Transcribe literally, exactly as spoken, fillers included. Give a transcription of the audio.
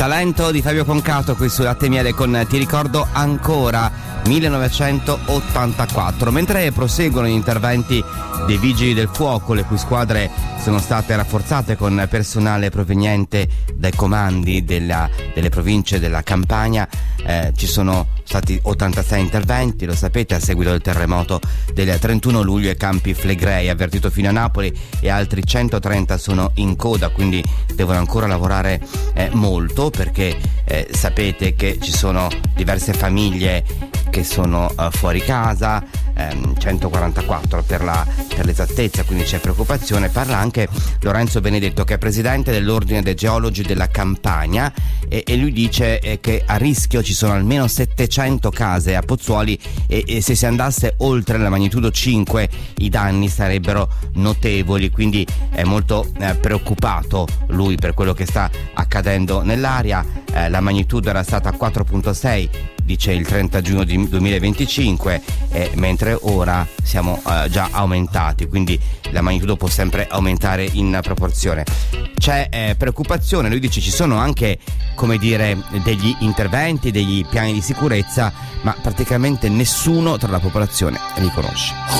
Talento di Fabio Concato qui su Latte e Miele con Ti ricordo ancora, millenovecentottantaquattro. Mentre proseguono gli interventi dei Vigili del Fuoco, le cui squadre sono state rafforzate con personale proveniente dai comandi della, delle province della Campania, eh, ci sono stati ottantasei interventi, lo sapete, a seguito del terremoto del trentuno luglio ai Campi Flegrei, avvertito fino a Napoli, e altri centotrenta sono in coda, quindi devono ancora lavorare eh, molto, perché eh, sapete che ci sono diverse famiglie che sono uh, fuori casa, ehm, centoquarantaquattro per, la, per l'esattezza, quindi c'è preoccupazione. Parla anche Lorenzo Benedetto, che è presidente dell'Ordine dei Geologi della Campania, e, e lui dice eh, che a rischio ci sono almeno settecento case a Pozzuoli, e, e se si andasse oltre la magnitudo cinque i danni sarebbero notevoli, quindi è molto eh, preoccupato lui per quello che sta accadendo nell'area. Eh, la magnitudo era stata quattro virgola sei, dice il trenta giugno di duemilaventicinque, eh, mentre ora siamo eh, già aumentati, quindi la magnitudo può sempre aumentare in proporzione. C'è eh, preoccupazione, lui dice ci sono anche, come dire, degli interventi, degli piani di sicurezza, ma praticamente nessuno tra la popolazione li conosce.